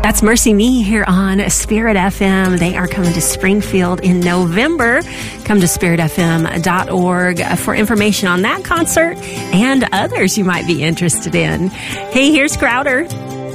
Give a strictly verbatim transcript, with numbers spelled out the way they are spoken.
That's Mercy Me here on Spirit F M. They are coming to Springfield in November. Come to spirit f m dot org for information on that concert and others you might be interested in. Hey, here's Crowder.